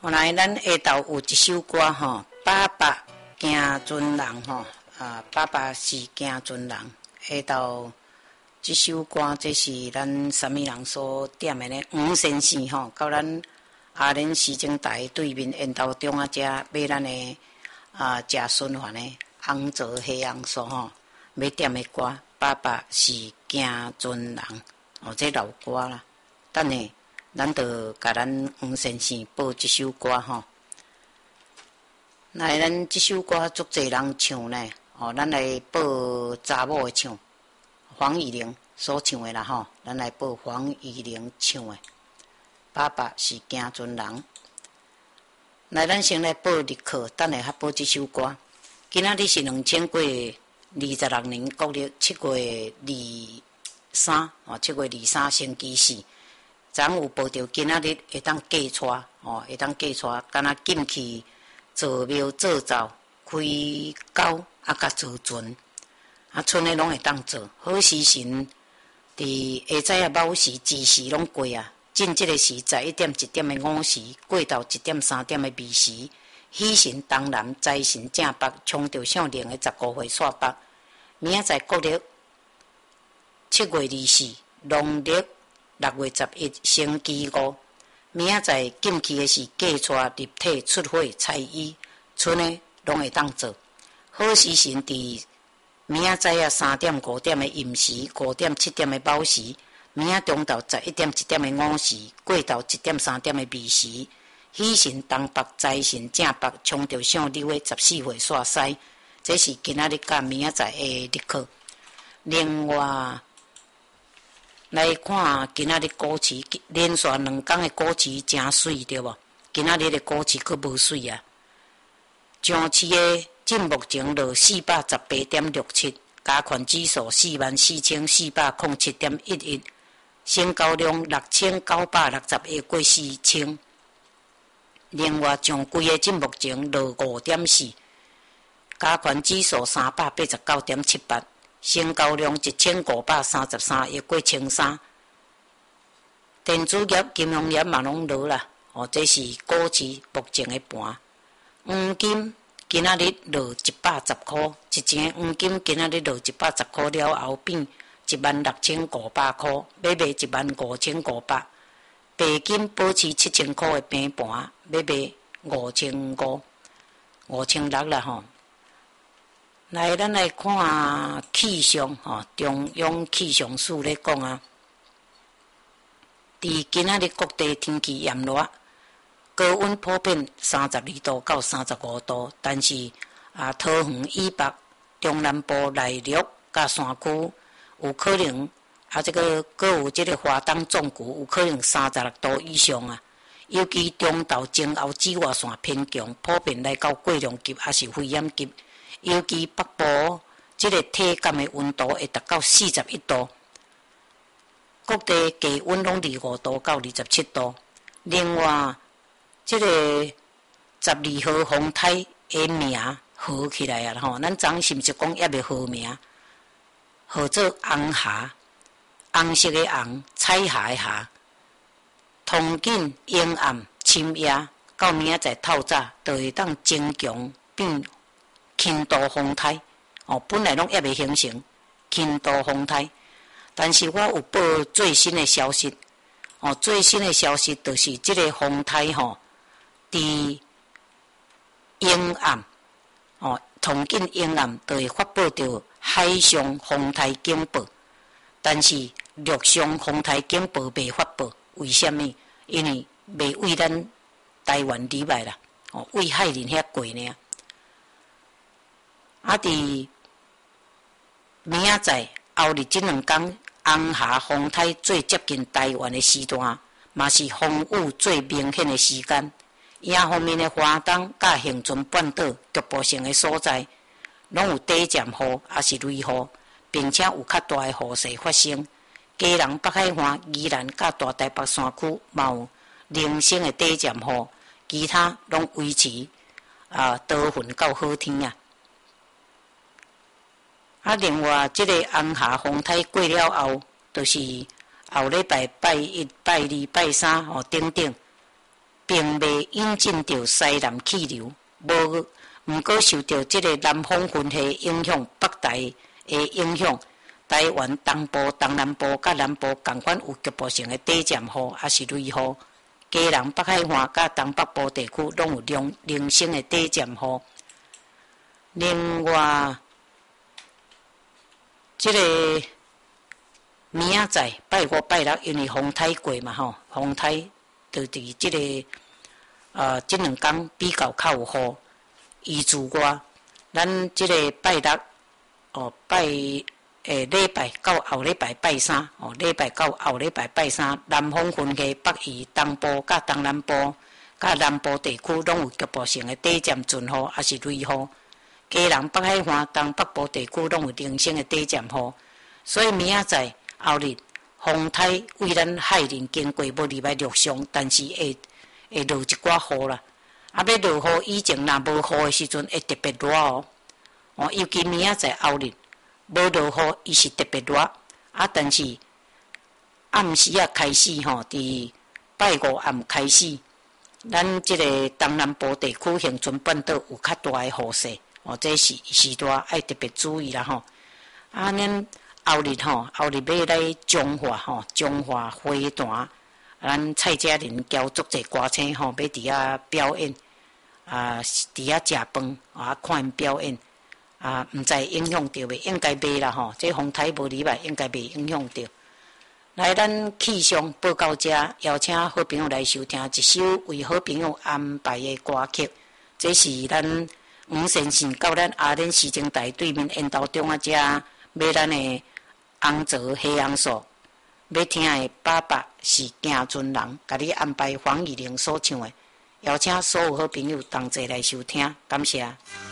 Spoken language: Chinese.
后来咱下头有一首歌吼，爸爸行船人吼，爸爸是行船人。下头这首歌，这是咱什么人所点的呢？黄先生吼，到咱阿莲市政台对面烟头中啊，遮买咱的食顺环的红泽黑红素吼，要点的歌，爸爸是行船人，这老歌啦。等下，咱就甲咱黄先生播这首歌吼。来，咱这首歌足侪人唱呢，咱来播查某的唱，黄乙玲所唱的啦吼，咱来播黄乙玲唱的。爸爸是行船人。来，咱先来报日课，等下还报这首歌。今仔日是2026年国历7月23，7月23星期4。昨有报着今仔日会当嫁娶，会当嫁娶，敢若进去做庙做灶、开沟甲做船，剩的拢会当做。好时辰，伫下早卯时、子时拢过啊。进即个时，11点、1点的午时，过到1点、3点的暝时，喜神东南，财神正北，冲着上灵的15岁煞北。明仔载国历7月24，农历6月11，星期5。明仔载进去的是嫁娶、入体、出火、彩衣，剩的拢会当做。好时辰伫明仔载3点、5点的寅时，5点、7点的卯时。明仔中昼11点、1点的午时，过到1点、3点的暝时，喜神东北，财神正北，冲着上6月14岁煞西。这是今仔日甲明仔载的日课。另外，来看今仔日股市，连续2天的股市真水，对无？今仔日的股市佫无水啊！上市的至目前落418.67，加权指数44,407.11。成交量6961过4000。另外，上柜的至目前落5.4，加权指数389.78，成交量1533过1300。电子业、金融业嘛拢落啦。这是股市目前的盘。黄金今仔日落110块，一钱黄金今仔日落110块了后变16500块，要卖15500。白金保持7000块的平盘，要卖5500啦吼。来，咱来看气象吼，中央气象署咧讲啊，伫今仔日各地天气炎热，高温普遍32度到35度，但是桃园以北、中南部内陆甲山区有可能这个各有这个华东纵谷有可能36度以上啊，尤其中昼前后紫外线偏强，普遍来到过量级还是非炎级，尤其北部这个体感的温度会达到41度，各地低温拢25度到27度。另外，这个12号风台的名号起来啊吼，咱昨是毋是讲也未号名？号做红霞，红色的红，彩霞的霞。通紧阴暗深夜，到明仔载透早，就会当增强变轻度风台。本来拢也未形成轻度风台，但是我有报最新的消息。最新的消息就是这个风台吼，伫阴暗，通紧阴暗就会发布着海上风台警报，但是陆上风台警报未发布，为什么？因为未为咱台湾里外啦，为海人遐过呢。伫明仔载后日这2天，红霞风台最接近台湾的时段，嘛是风雨最明显的时间。影方面的华东甲恒春半岛局部性的所在，拢有短暂雨也是雷雨，并且有较大的雨势发生。基隆北海岸、宜兰甲大台北山区嘛有零星的短暂雨，其他拢维持多云到好天啊。另外，这个红霞风台过了后，就是后礼拜拜1、拜2、拜3等等。 并未引进到西南气流，毋过受到即个南方云系影响，北台的影响，台湾东部、东南部甲南部共款有局部性的短暂雨，也是雷雨。基隆北海岸甲东北部地区拢有零星的短暂雨。另外，即个明仔载拜五拜六，因为风台过嘛吼，风台就伫即个即两天比较较有雨。依自外，咱即个拜六礼拜到后礼拜拜三礼拜到后礼拜拜三，南方云系北移东部甲东南部甲南部地区拢有局部性的短暂阵雨，也是雷雨。基隆北海岸东北部地区拢有零星的短暂雨，所以明仔载后日风台为咱海面经过，无入来陆上，但是会落一寡雨啦。要落雨以前，若无雨的时阵，会特别热哦。尤其明仔载后日无落雨，伊是特别热。但是暗时开始伫拜五暗开始，咱即个东南部地区、恒春半岛有较大的雨势。这是时段爱特别注意啦吼。恁后日要来彰化彰化花坛，咱蔡佳玲交足侪歌星要伫遐表演，伫遐食饭看因表演，毋知影响到未？应该袂啦吼。这风台无入来，应该袂影响到。来，咱气象报到这，邀请好朋友来收听一首为好朋友安排的歌曲，这是咱黄先生到咱阿莲市政台对面烟道中只买咱的红枣黑红素，要听的爸爸是行船人，甲你安排黄义玲所唱的，邀请所有好朋友同齐来收听，感谢。